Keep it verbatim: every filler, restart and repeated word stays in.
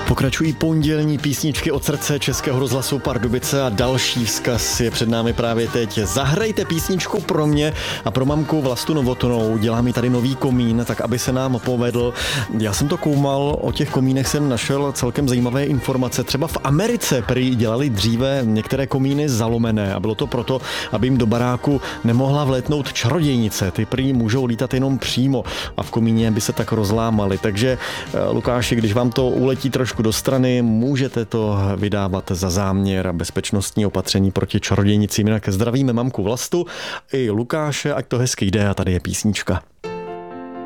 Pokračují pondělní písničky od srdce Českého rozhlasu Pardubice a další vzkaz je před námi právě teď. Zahrajte písničku pro mě a pro mamku Vlastu Novotnou. Dělá mi tady nový komín, tak aby se nám povedl. Já jsem to koumal, o těch komínech jsem našel celkem zajímavé informace. Třeba v Americe prý dělali dříve některé komíny zalomené a bylo to proto, aby jim do baráku nemohla vlétnout čarodějnice. Ty prý můžou lítat jenom přímo a v komíně by se tak rozlámaly. Takže Lukáši, když vám to uletí trošku do strany, můžete to vydávat za záměr a bezpečnostní opatření proti čarodějnicím. Jinak zdravíme mamku Vlastu i Lukáše, ať to hezky jde a tady je písnička.